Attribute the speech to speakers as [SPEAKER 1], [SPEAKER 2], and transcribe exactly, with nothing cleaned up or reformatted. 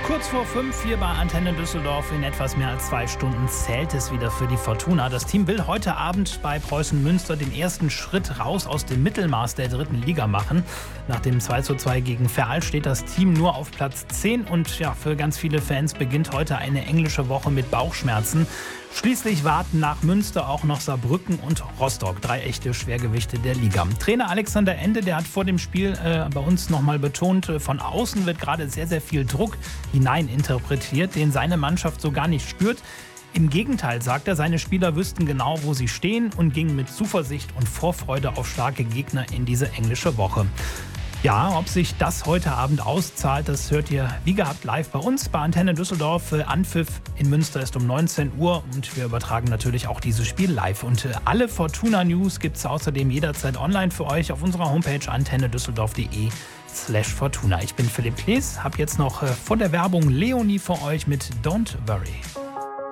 [SPEAKER 1] Kurz vor fünf hier bei Antenne Düsseldorf. In etwas mehr als zwei Stunden zählt es wieder für die Fortuna. Das Team will heute Abend bei Preußen Münster den ersten Schritt raus aus dem Mittelmaß der dritten Liga machen. Nach dem zwei zu zwei gegen Verl steht das Team nur auf Platz zehn. Und ja, für ganz viele Fans beginnt heute eine englische Woche mit Bauchschmerzen. Schließlich warten nach Münster auch noch Saarbrücken und Rostock, drei echte Schwergewichte der Liga. Trainer Alexander Ende, der hat vor dem Spiel äh, bei uns nochmal betont, äh, von außen wird gerade sehr, sehr viel Druck hineininterpretiert, den seine Mannschaft so gar nicht spürt. Im Gegenteil, sagt er, seine Spieler wüssten genau, wo sie stehen und gingen mit Zuversicht und Vorfreude auf starke Gegner in diese englische Woche. Ja, ob sich das heute Abend auszahlt, das hört ihr wie gehabt live bei uns bei Antenne Düsseldorf. Anpfiff in Münster ist um neunzehn Uhr und wir übertragen natürlich auch dieses Spiel live. Und alle Fortuna-News gibt es außerdem jederzeit online für euch auf unserer Homepage antennedüsseldorf.de slash Fortuna. Ich bin Philipp Klees, habe jetzt noch vor der Werbung Leonie für euch mit Don't Worry.